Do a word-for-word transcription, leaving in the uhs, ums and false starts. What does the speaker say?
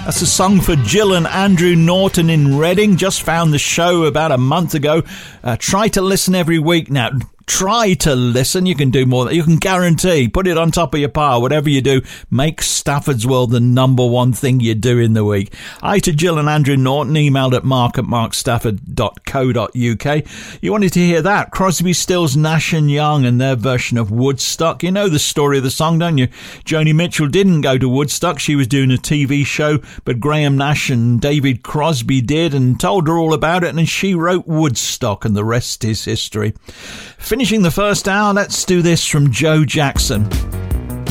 That's a song for Jill and Andrew Norton in Reading. Just found the show about a month ago. Uh, try to listen every week now. Try to listen. You can do more. You can guarantee. Put it on top of your pile. Whatever you do, make Stafford's World the number one thing you do in the week. Hi to Jill and Andrew Norton. Emailed at mark at mark stafford dot co dot uk. You wanted to hear that. Crosby, Stills, Nash and Young and their version of Woodstock. You know the story of the song, don't you? Joni Mitchell didn't go to Woodstock. She was doing a T V show, but Graham Nash and David Crosby did and told her all about it, and she wrote Woodstock, and the rest is history. Finishing the first hour, let's do this from Joe Jackson.